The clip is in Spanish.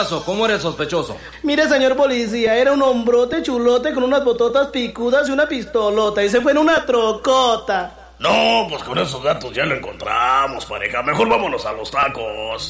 caso? ¿Cómo era el sospechoso? Mire, señor policía, era un hombrote chulote con unas bototas picudas y una pistolota, y se fue en una trocota. No, pues con esos datos ya lo encontramos, pareja. Mejor vámonos a los tacos.